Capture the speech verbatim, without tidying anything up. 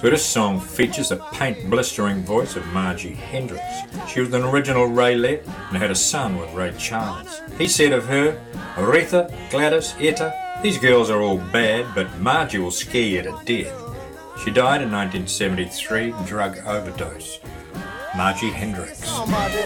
So this song features the paint-blistering voice of Margie Hendricks. She was an original Raylette and had a son with Ray Charles. He said of her, Aretha, Gladys, Etta, these girls are all bad, but Margie will scare you to death. She died in nineteen seventy-three, drug overdose. Margie Hendricks.